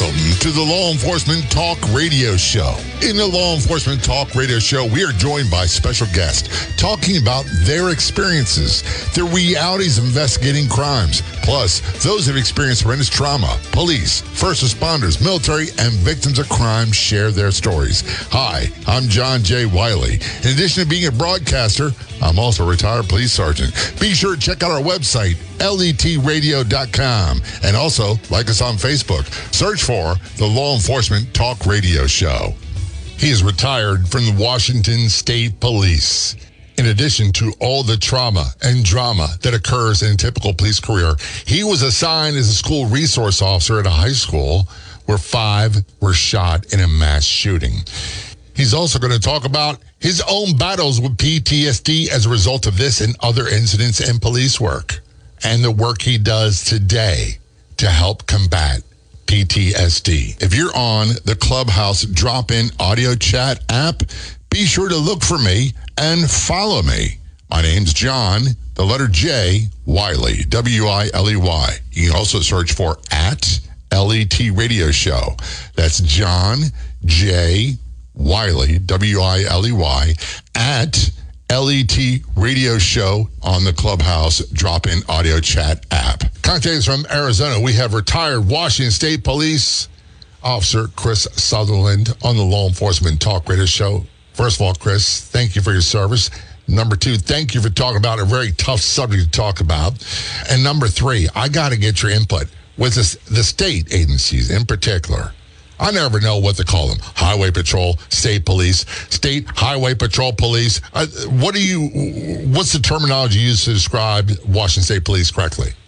Welcome to the Law Enforcement Talk Radio Show. In the Law Enforcement Talk Radio Show, we are joined by special guests talking about their experiences, the realities of investigating crimes, plus those who have experienced horrendous trauma. Police, first responders, military, and victims of crime share their stories. Hi, I'm John J. Wiley. In addition to being a broadcaster, I'm also a retired police sergeant. Be sure to check out our website, letradio.com, and also like us on Facebook. Search for the Law Enforcement Talk Radio Show. He is retired from the Washington State Police. In addition to all the trauma and drama that occurs in a typical police career, he was assigned as a school resource officer at a high school where 5 were shot in a mass shooting. He's also going to talk about his own battles with PTSD as a result of this and other incidents in police work, and the work he does today to help combat PTSD. If you're on the Clubhouse drop-in audio chat app, be sure to look for me and follow me. My name's John, the letter J, Wiley, W-I-L-E-Y. You can also search for @LET Radio Show. That's John J. Wiley, W-I-L-E-Y, @LET Radio Show on the Clubhouse drop-in audio chat app. Contact us from Arizona. We have retired Washington State Police Officer Chris Sutherland on the Law Enforcement Talk Radio Show. First of all, Chris, thank you for your service. Number 2, thank you for talking about a very tough subject to talk about. And number 3, I got to get your input with the state agencies in particular. I never know what to call them. Highway Patrol, State Police, State Highway Patrol Police. What's the terminology used to describe Washington State Police correctly?